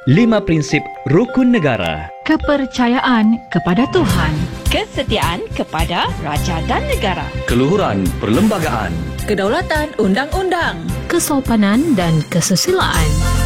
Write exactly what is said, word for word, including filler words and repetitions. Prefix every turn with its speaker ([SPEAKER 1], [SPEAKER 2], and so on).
[SPEAKER 1] Lima prinsip rukun negara.
[SPEAKER 2] Kepercayaan kepada Tuhan.
[SPEAKER 3] Kesetiaan kepada raja dan negara.
[SPEAKER 1] Keluhuran perlembagaan.
[SPEAKER 3] Kedaulatan undang-undang.
[SPEAKER 2] Kesopanan dan kesusilaan.